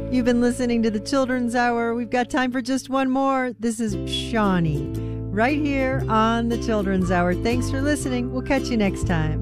You've been listening to the Children's Hour. We've got time for just one more. This is Shawnee, right here on the Children's Hour. Thanks for listening. We'll catch you next time.